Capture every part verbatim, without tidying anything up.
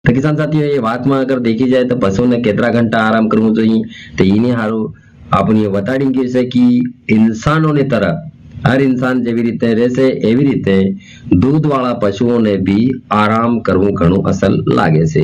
तो किसान साथियों ये बात में अगर देखी जाए तो पशु ने केतरा घंटा आराम करवो જોઈએ तो એની હારું આપણે બતાડી ગયું છે કે ઇન્સાનોની तरह हर इंसान જેવી રીતે રહેશે એવી રીતે दूधवाળા પશુઓને भी आराम કરવું ઘણું અસલ લાગે છે।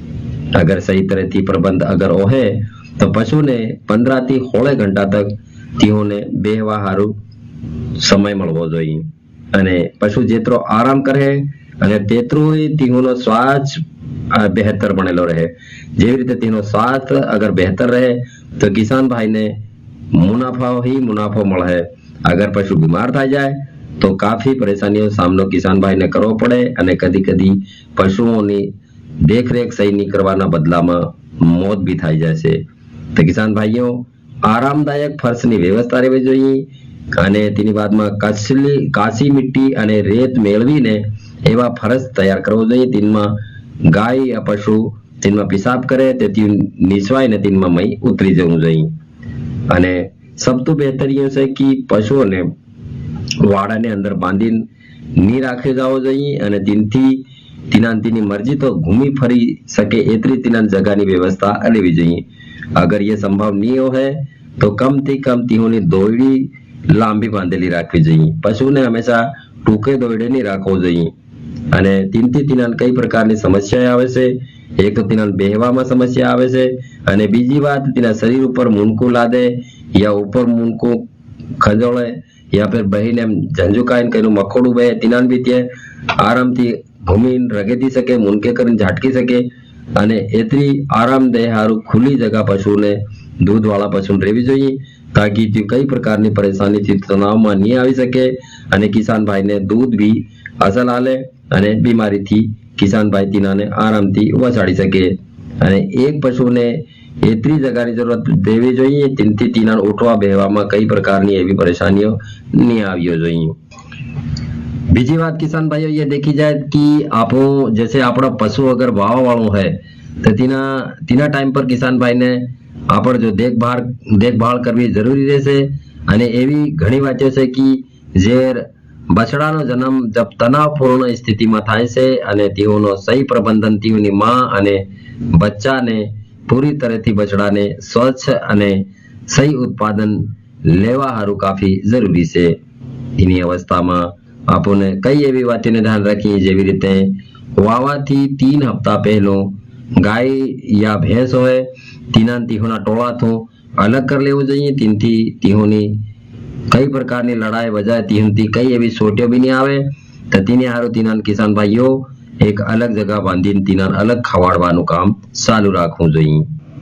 अगर सही तरह थी प्रबंध अगर होए तो पशु ने पंद्रह थी सोलह घंटा तक तीहोने बेहवा हारू समय મળવો જોઈએ અને પશુ જેટલો આરામ કરે અને તેટલું તેનો સ્વાસ્થ્ય बेहतर बनेलो रहे। જેવી રીતે તેનો સ્વાસ્થ્ય अगर बेहतर रहे तो किसान भाई ने मुनाफा ही मुनाफो મળે। अगर पशु बीमार થઈ જાય तो काफी परेशानियों सामनो किसान भाई ने करવો પડે અને કદી કદી પશુઓની देखरेख सही नहीं करवाना बदला में मौत भी થઈ જાય છે। तो किसान भाइयों आरामदायक फर्शની व्यवस्था રહેવી જોઈએ અને તેની બાદમાં કાચલી કાચી મિટ્ટી અને રેત મેળવીને એવા ફરશ તૈયાર કરવો જોઈએ। તેમાં गाय या पशु जिनमें पेशाब करे ते निस्वाय ने तिनमा मई उतरी जવું જોઈએ અને सब तो बेहतर ये है कि पशुओं ने वाड़ा ने अंदर बांधी नहीं राखे जावो જોઈએ અને દિનથી तिना तिनी मर्जी तो घूमी फरी सके एतरी तिना जगह की व्यवस्था लेवी જોઈએ। अगर ये संभव नहीं हो है तो कम थी कम तीहोनी दौड़ी लांबी बांधेली राखवी જોઈએ। पशु ने हमेशा टूके दौड़े नहीं राखવો જોઈએ અને તીનથી તીના કઈ પ્રકારની સમસ્યા આવે છે। એક તો તીના બેહવામાં સમસ્યા આવે છે અને બીજી વાત તેના શરીર ઉપર મૂનકું લાદે યા ઉપર મૂનકું ખંજોળે યા ફિર બહીને ઝંઝુકાઈને કઈનું મખોડું બે તીના બી તે આરામથી ઘૂમીને રગેદી શકે મૂનકે કરીને ઝાટકી શકે અને એતરી આરામદેહ હારું ખુલ્લી જગા પશુને दूधवाળા પશુને રહેવી જોઈએ ताकि તે કઈ પ્રકારની પરેશાનીથી તણાવમાં નહીં આવી શકે અને કિસાન ભાઈને દૂધ બી અસલ આલે અને બીમારીથી કિસાન ભાઈ તીનાને આરામથી વસાડી શકે અને એક પશુને એટલી જગાની જરૂરત દેવી જોઈએ તેનાથી તીનાને ઉઠવા બેહવામાં કઈ પ્રકારની એવી પરેશાનીઓ નહીં આવવી જોઈએ। બીજી વાત किसान भाइयों ये देखी जाए कि आपो जैसे आपड़ा पशु अगर वावा वालों है तो तीना तीना टाइम पर किसान भाई ने आपण जो देखभाल देखभाल करवी जरूरी रहશે અને એવી ઘણી વાતો છે કે જે બછડાનો જન્મ જબ તણાવપૂર્ણ સ્થિતિમાં થાય છે અને તેઓનો સહી પ્રબંધન તેઓની માં અને બચ્ચાને પૂરી તરહથી બછડાને સ્વચ્છ અને સહી ઉત્પાદન લેવા હારું કાફી જરૂરી છે। એની અવસ્થામાં આપણને કઈ એવી વાતોને ધ્યાન રાખી જેવી રીતે વાવાથી तीन હપ્તા પહેલો ગાય યા ભેંસ હોય તેના તીહોના ટોળાથી अलग कर लेવું જોઈએ। તેનાથી તીહોની कई प्रकार की लड़ाई वजह तीनती कई एवं सोटियो भी नहीं आवे तो तीने हारो तीना किसान भाइयों एक अलग जगह बांधी तीना अलग खवाड़वानुं काम चालू राखवुं જોઈએ।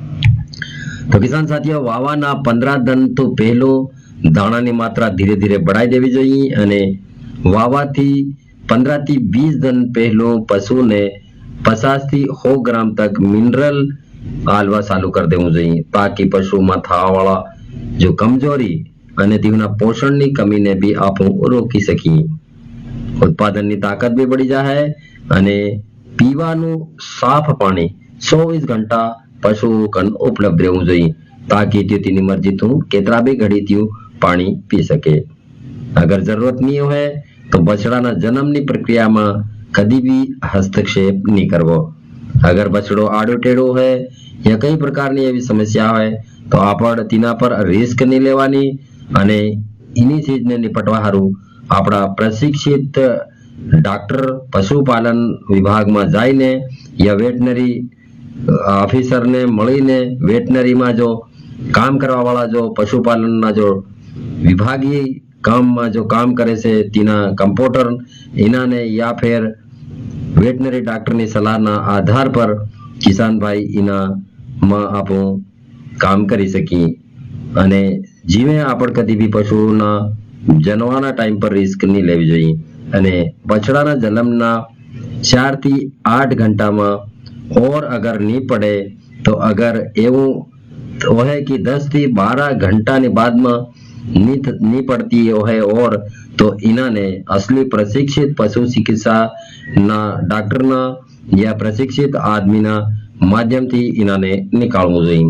तो किसान साथियों वावाना पंद्रह दिन तो पहलो दाणा की मात्रा धीरे धीरे बढ़ाई देवी જોઈએ અને वावाथी पंद्रह थी बीस दिन पहलो पशु ने पचास थी सौ ग्राम तक मिनरल आलवा चालू कर देवुं જોઈએ ताकि पशु में थावावाळा जो कमजोरी અને તેના પોષણની કમીને બી આપણે રોકી શકીએ। ઉત્પાદનની તાકાત બી બળી જાય અને પીવાનું સાફ પાણી चौबीस घंटा પશુ કન ઉપલબ્ધ રહેવું જોઈએ ताकि તે તેની મરજીથી કેટલા બી ઘડીથી પાણી પી શકે। अगर जरूरत नहीं है तो બછડાના જન્મની પ્રક્રિયામાં કદી બી હસ્તક્ષેપ નહીં કરવો। अगर બછડો આડો ટેડો है या कई प्रकारनी એવી સમસ્યા હોય તો આપણે તેના પર રિસ્ક નહીં લેવાની અને એની ચીજને નિપટવા હારું આપણા પ્રશિક્ષિત ડોક્ટર પશુપાલન વિભાગમાં જઈને या વેટનરી ઓફિસરને મળીને વેટનરીમાં જો કામ કરવા વાળા જો પશુપાલનના જો વિભાગીય કામમાં જો કામ કરે છે તેના કમ્પ્યુટર એનાને या फिर વેટનરી ડોક્ટરની સલાહના આધાર પર કિસાન ભાઈ એના માં આપણું કામ કરી શકીએ અને जीवे आपण कदी भी पशुना जनवाना टाइम पर रिस्क नहीं लेवी જોઈએ અને બછડાના જન્મના चार થી आठ घंटा में और अगर नहीं पड़े तो अगर एवं तो है कि दस થી बारह घंटा ने बाद में नहीं नहीं पड़ती है और तो इन्होंने असली प्रशिक्षित पशु चिकित्सा ना डॉक्टर ना या प्रशिक्षित आदमी ना माध्यम थी इन्होंने निकालવું જોઈએ।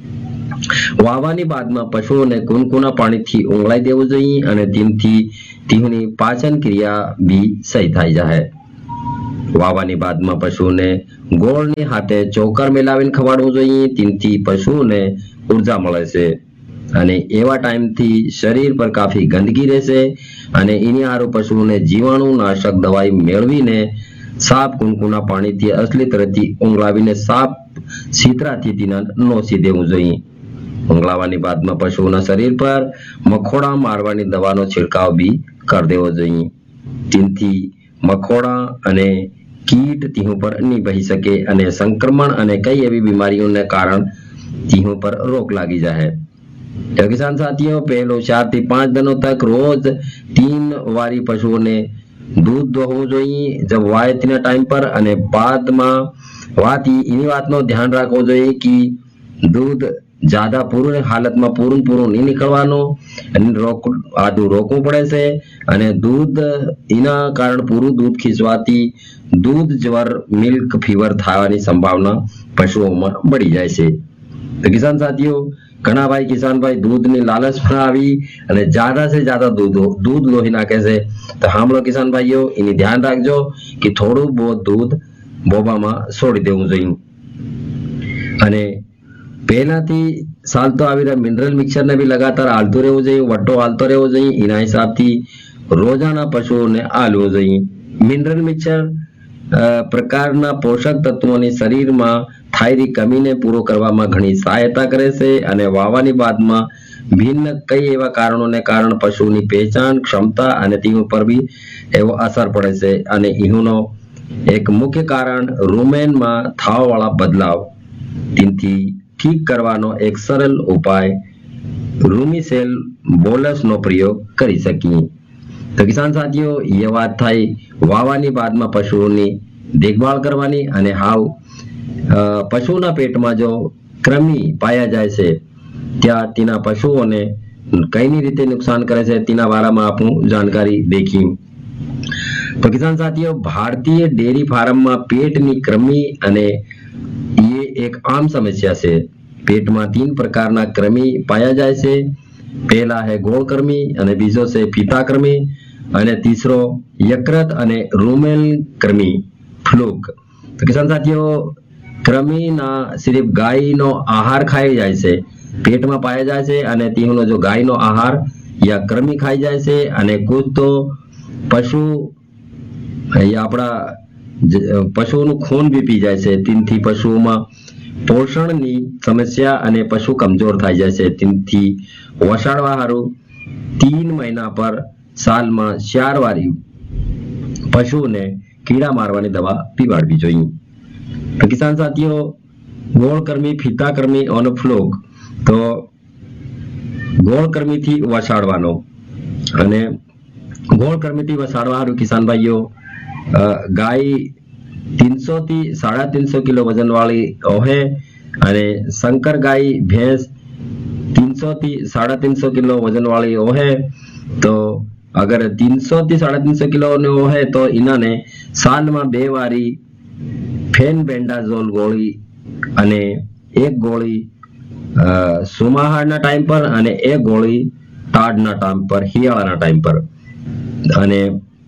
વાવાની બાદમાં પશુઓને કુનકુના પાણીથી ઊંઘલાઈ દેવું જોઈએ અને તેનાથી તેની પાચન ક્રિયા બી સહી થઈ જાય। વાવાની બાદમાં પશુને ગોળની હાથે ચોકર મિલાવીને ખવાડવું જોઈએ, તેનાથી પશુને ઉર્જા મળે છે અને એવા ટાઈમથી શરીર પર કાફી ગંદકી રહેશે અને એની હારું પશુને જીવાણુ નાશક દવાઈ મેળવીને સાફ કુનકુના પાણીથી અસલી તરથી ઊંઘલાવીને સાફ સીતરાથી તેના નોસી દેવું જોઈએ. ઊંઘલાવાની બાદમાં પશુના શરીર પર મખોડા મારવાની દવાનો છિડકાવ બી કરી દેવો જોઈએ. તેનાથી મખોડા અને કીટ તીહું પર નહીં બહી શકે અને સંક્રમણ અને કઈ એવી બીમારીઓને કારણ તીહું पर रोक लागी जाए. तो किसान साथियों, पहलो चार થી પાંચ दिनों तक रोज तीन वारी पशुओं ने दूध दोहવું જોઈએ जब वाय તેના ટાઈમ પર અને બાદમાં વાતી એની વાતનો ધ્યાન રાખવો જોઈએ કે દૂધ જ્યાદા પૂર્ણ હાલતમાં પૂરું પૂરું નહીં નીકળવાનું અને રોક આદુ રોકવું પડે છે અને દૂધ એના કારણ પૂરું દૂધ ખીચવાથી દૂધ જ્વર મિલ્ક ફીવર થવાની સંભાવના પશુઓમાં બળી જાય છે. तो किसान साथियों, घना भाई किसान भाई दूध ની लालच में આવી અને ज्यादा से ज्यादा दूध दूध लोही નાખે છે. તો हम लोग किसान भाइयों એની ધ્યાન રાખજો કે થોડું બહુ દૂધ બોબામાં છોડી દેવું જોઈએ અને પહેલાથી ચાલતો આવી રહ્યા મિનરલ મિક્સર ને બી લગાતાર હાલતું રહેવું જોઈએ, વટ્ટો હાલતો રહેવો જોઈએ. એના હિસાબથી રોજાના પશુઓને આલવું જોઈએ. મિનરલ મિક્સર પ્રકારના પોષક તત્વોની શરીરમાં થાયરી કમીને પૂરો કરવામાં ઘણી સહાયતા કરે છે અને વાવાની બાદમાં ભિન્ન કઈ એવા કારણોને કારણ પશુની પહેચાન ક્ષમતા અને તેની ઉપર બી એવો અસર પડે છે અને એનું એક મુખ્ય કારણ રૂમેનમાં થાવવાળા બદલાવ. તેનાથી ઠીક કરવાનો એક સરળ ઉપાય રૂમિસેલ બોલસનો પ્રયોગ કરી શકીએ. તો કિસાન સાથીઓ, એ વાત થઈ વાવાની બાદમાં પશુઓની દેખભાળ કરવાની અને હાવ પશુના પેટમાં જો કૃમિ પાયા જાય છે ત્યાં તેના પશુઓને કઈની રીતે નુકસાન કરે છે તેના બારામાં આપણું જાણકારી દેખી. તો કિસાન સાથીઓ, ભારતીય ડેરી ફાર્મમાં પેટની કૃમિ અને ये एक आम समस्या છે. પેટમાં तीन પ્રકારના કૃમિ પાયા જાય છે. પહેલા है ગોળ કૃમિ અને બીજો છે ફીતા કૃમિ અને तीसरो યકૃત અને રૂમેલ કૃમિ ફ્લૂક. તો કિસાન સાથીઓ, કૃમિના સિર્ફ ગાયનો આહાર ખાઈ જાય છે, પેટમાં પાયા જાય છે અને તેનો જો ગાયનો આહાર યા કૃમિ ખાઈ જાય છે અને કુછ તો પશુ યા આપણા પશુઓનું ખૂન બી પી જાય છે. તેનાથી પશુઓમાં પોષણની સમસ્યા અને પશુ કમજોર થઈ જાય છે. તેનાથી વસાડવા હારું तीन મહિના પર સાલમાં ચાર વારી પશુઓને કીડા મારવાની દવા પીવાડવી જોઈએ. તો કિસાન સાથીઓ, ગોળકર્મી, ફીતાકર્મી અને ફ્લોક. તો ગોળકર્મીથી વસાડવાનો અને ગોળકર્મીથી વસાડવા હારું કિસાન ભાઈઓ ગાય तीनसो થી साढ़ा तीन सौ किलो वजन वाली है અને संकर गाय भैंस तीन सौ થી साढ़ा तीन सौ किलो वजन वाली है. तो अगर तीन सौ થી साढ़ा तीन सौ किलो ने है तो इन्होंने साल में बे वारी फेनबेंडाजोल गोળી અને એક ગોળી સુમાહારના ટાઈમ પર અને એક ગોળી તાડના ટાઈમ પર હિયાળાના ટાઈમ પર અને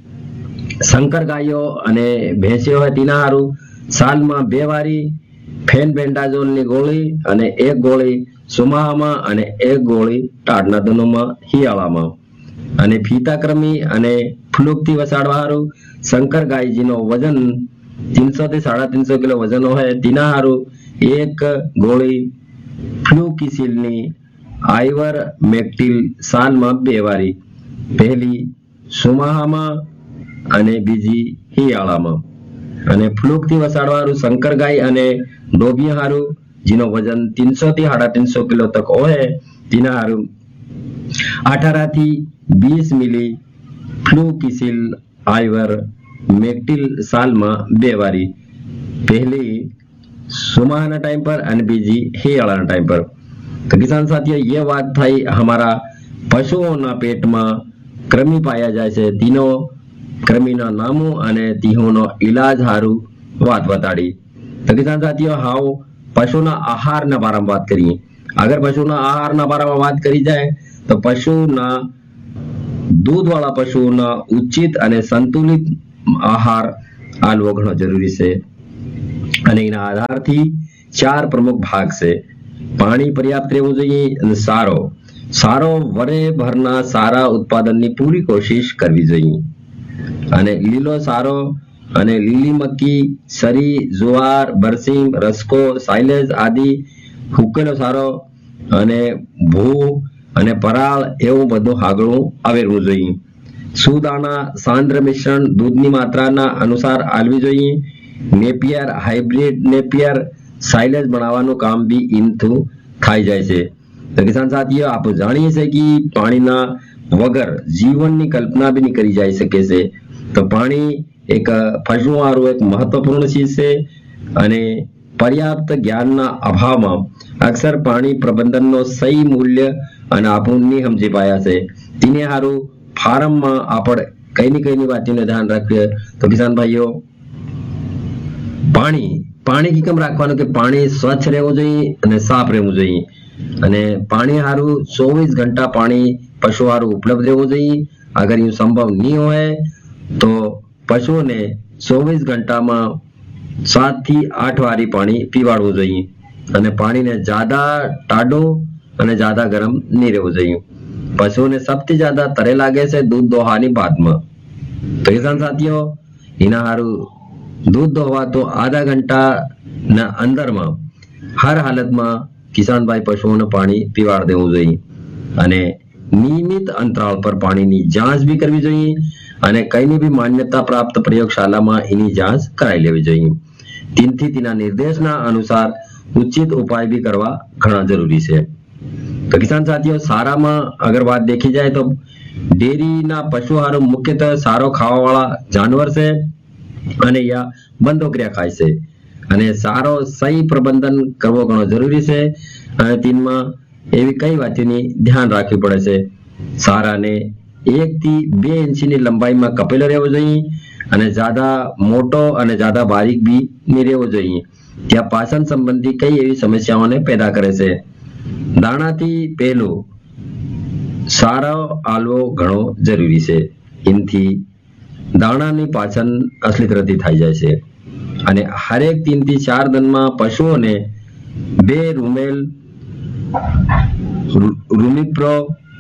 संकर गायो અને ભેંસીઓ હોય તેના હારું સાલમાં બે વારી ફેનબેન્ડાઝોલની ગોળી અને એક ગોળી સુમાહામાં અને એક ગોળી ટાડના દનોમાં હિયાળામાં અને ફીતાકર્મી અને ફ્લૂકથી વસાડવા હારું સંકર ગાયજીનો વજન तीनसो થી साढ़ा तीन सौ किलो वजन હોય તેના હારું એક ગોળી ફ્લૂકીસિલની આઈવર મેક્ટિલ સાલમાં બે વારી, પહેલી સુમાહામાં અને બીજી હિયાળામાં અને ફ્લૂકથી વસાડવાળું શંકર ગાય અને ડોબિયા હારું જેનો વજન तीनसो થી साढ़ा तीन सौ किलो तक હોય તેના હારું अठारह થી बीस मिली फ्लूकिसिल आइवर मेक्टिल सालમાં બે વારી, પહેલી સુમાહાના टाइम पर અને બીજી હિયાળાના टाइम पर. तो किसान साथियों, ये बात થઈ हमारा પશુઓના પેટમાં કૃમિ પાયા જાય છે તેનો કૃમિના નામો અને તીહોનો ઈલાજ હારું વાત બતાડી. તો કિસાન સાથીઓ, હાવ પશુના આહારના બારામાં વાત કરીએ. અગર પશુના આહારના બારામાં વાત કરી જાય તો પશુના દૂધવાળા પશુઓના ઉચિત અને સંતુલિત આહાર આલવો ઘણો જરૂરી છે અને એના આધારથી ચાર પ્રમુખ ભાગ છે. પાણી પર્યાપ્ત રહેવું જોઈએ અને સારો સારો વરે ભરના સારા ઉત્પાદનની પૂરી કોશિશ કરવી જોઈએ. અને લીલો સારો અને લીલી મક્કી, સરી, જુવાર, બરસીમ, રસકો, સાયલેજ આદિ, હુકેલો સારો અને ભૂ અને પરાળ એવું બધું હાગળું આવેરવું જોઈએ. સુદાણા સાંદ્ર મિશ્રણ દૂધની માત્રાના અનુસાર આલવી જોઈએ. નેપિયર હાઇબ્રિડ નેપિયર સાયલેજ બનાવવાનું કામ બી ઇનથું થઈ જાય છે. તો કિસાન સાથીઓ, આપણે જાણીએ છીએ કે પાણીના વગર જીવનની કલ્પના બી નહીં કરી જઈ શકે છે. તો પાણી એક પશુઓનું એક મહત્વપૂર્ણ ચીજ છે અને પર્યાપ્ત જ્ઞાનના અભાવમાં અક્ષર પાણી પ્રબંધનનો સહી મૂલ્ય અને આપણું નહીં સમજી પાયા છે. તેને સારું ફાર્મમાં આપણે કઈ ની કઈની વાતનું ધ્યાન રાખીએ. તો કિસાન ભાઈઓ, પાણી પાણી કી કેમ રાખવાનું કે પાણી સ્વચ્છ રહેવું જોઈએ અને સાફ રહેવું જોઈએ. અને પાણી સારું ચોવીસ ઘંટા પાણી પશુ સારું ઉપલબ્ધ રહેવું જોઈએ. અગર એવું સંભવ નહીં હોય તો પશુઓને ચોવીસ ઘંટામાં સાત થી આઠ વારી પાણી પીવાડવું જોઈએ અને પાણીને જ્યાદા ટાઢું અને જ્યાદા ગરમ નહીં રહેવું જોઈએ. પશુઓને સૌથી જ્યાદા તરે લાગે છે દૂધ દોહાની બાદમાં. તો કિસાન સાથીઓ, એના સારું दूध दोहवा तो आधा घंटा ना अंदर में हर हालत में किसान भाई पशुओं ने पानी पीवाड़ देવું જોઈએ અને નિયમિત અંતરાલ પર પાણીની જાંચ બી કરવી જોઈએ અને કઈની બી માન્યતા પ્રાપ્ત પ્રયોગશાળામાં એની જાંચ કરાવી લેવી જોઈએ. તીનથી તેના નિર્દેશના અનુસાર ઉચિત ઉપાય બી કરવા ઘણા જરૂરી છે. તો કિસાન સાથીઓ, સારામાં અગર વાત દેખી જાય તો ડેરીના પશુ આહાર મુખ્યતઃ સારો ખાવાવાળા જાનવર છે અને યા બંધો ક્રિયા ખાય છે અને સારો સહી પ્રબંધન કરવો ઘણો જરૂરી છે અને તેમાં એવી કઈ વાતોની ધ્યાન રાખવી પડે છે. સારાને એક થી બે ઇંચની લંબાઈમાં કપેલો રહેવો જોઈએ અને જ્યાદા મોટો અને જ્યાદા બારીક બી નહીં રહેવો જોઈએ. ત્યાં પાચન સંબંધી કઈ એવી સમસ્યાઓને પેદા કરે છે. દાણાથી પહેલું સારો આલવો ઘણો જરૂરી છે. એનાથી દાણાની પાચન અસલી તરફથી થઈ જાય છે અને હરેક तीन થી ચાર દિનમાં પશુઓને બે રૂમેલ રૂમિપ્રો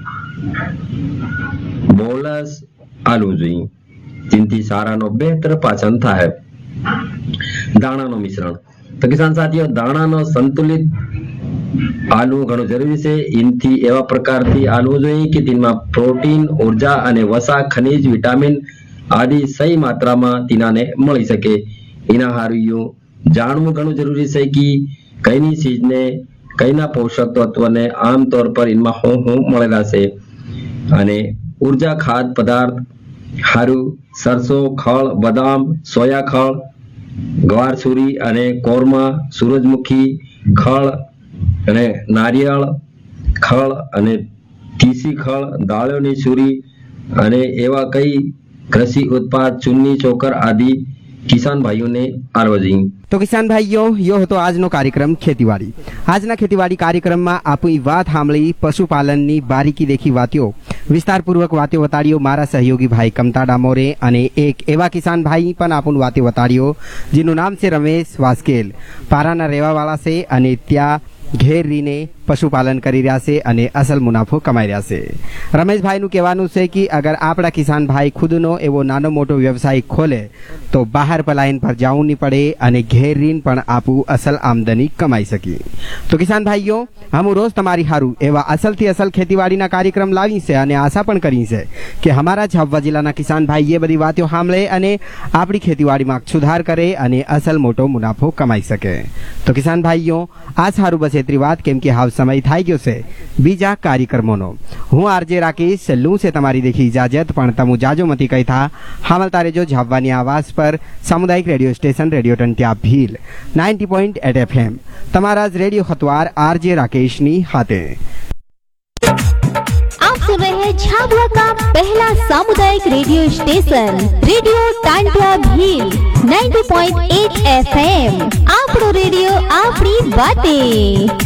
બોલસ આલવું જોઈએ. તેનાથી સારાનો બહેતર પાચન થાય. દાણાનો મિશ્રણ. તો કિસાન સાથીઓ, દાણાનો સંતુલિત આલવું ઘણું જરૂરી છે. એનાથી એવા પ્રકારથી આલવું જોઈએ કે તેમાં પ્રોટીન, ઉર્જા અને વસા, ખનિજ, વિટામિન આદि સહી માત્રામાં તીનાને મળી શકે. એના હારું જાણવું ઘણું જરૂરી છે કે કઈની ચીજને કઈના પોષક તત્વને આમતौर પર એમાં હું હું મળેલા છે. અને ઉર્જા ખાદ્ય પદાર્થ હારું સરસો, ખળ, બદામ, સોયા ખળ, ગવારછુરી અને કોરમા, સૂરજમુખી ખળ અને નારિયેળ ખળ અને તીસી ખળ, દાળોની છુરી અને એવા કઈ कृषि उत्पाद चुन्नी चोकर आदि किसान भाइयों ने आलवा જોઈએ. તો કિસાન ભાઈઓ, યો હતો આજનો કાર્યક્રમ ખેતીવાડી. આજના ખેતીવાડી કાર્યક્રમમાં આપણી વાત સાંભળી પશુપાલનની બારીકી દેખી વાતો વિસ્તારપૂર્વક વાતો વતાડ્યો મારા સહયોગી ભાઈ કમતા ડામોરે અને એક એવા કિસાન ભાઈ પણ આપણું વાતો વતાડ્યો જેનું નામ છે રમેશ વાસ્કેલ. પારાના રહેવાવાળા છે અને ત્યાં ઘેર રહીને પશુપાલન કરી રહ્યા છે અને અસલ મુનાફો કમાઈ રહ્યા છે. રમેશભાઈનું કહેવાનું છે કે અગર આપણા કિસાન ભાઈ ખુદનો એવો નાનો મોટો વ્યવસાય ખોલે તો બહાર પલાયન પર જવું નહીં પડે અને ઘેર રહીને પણ આપું અસલ આમદની કમાઈ શકીએ. તો કિસાન ભાઈઓ, हम रोज તમારી હારું એવા અસલથી અસલ ખેતીવાડીના કાર્યક્રમ લાવી છે અને આશા પણ કરી છે કે અમારા ઝાબવા જિલ્લાના કિસાન ભાઈ એ બધી વાતો સાંભળે અને આપણી ખેતીવાડીમાં સુધાર કરે અને અસલ મોટો મુનાફો કમાઈ શકે. તો કિસાન ભાઈઓ, આ સારું બસ એટલી વાત, કેમ કે હાવ સમય થઈ ગયો છે બીજા કાર્યક્રમોનો. હું આરજે રાકેશ લઉં છે તમારી દેખી ઇજાજત, પણ તમુ જાજો મતી કહી થા હામલતા રહેજો ઝાબવાની આવાજ પર સામુદાયિક radio station radio ટંટિયા Bhil ninety point eight F M. તમારા જ રેડિયો ખતવાર आरजे राकेश नी हाथे. आप सुन रहे हैं झाबुआ का पहला सामुदायिक radio station radio Tantia Bhil ninety point eight F M. आपनो रेडियो आपनी बातें.